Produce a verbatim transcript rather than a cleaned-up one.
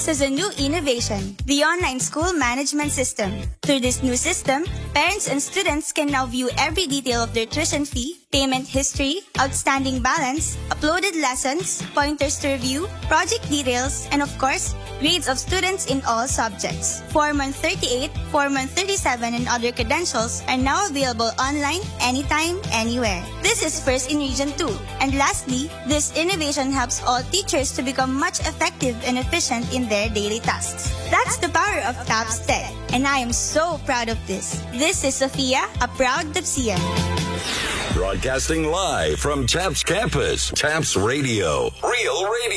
TAPS has a new innovation, the Online School Management System. Through this new system, parents and students can now view every detail of their tuition fee, payment history, outstanding balance, uploaded lessons, pointers to review, project details, and of course, grades of students in all subjects. Form one thirty-eight, Form one thirty-seven, and other credentials are now available online, anytime, anywhere. This is first in Region two. And lastly, this innovation helps all teachers to become much effective and efficient in their daily tasks. That's the power of TAPS Tech, and I am so proud of this. This is Sophia, a proud Tapsian. Broadcasting live from TAPS Campus, TAPS Radio, Real Radio.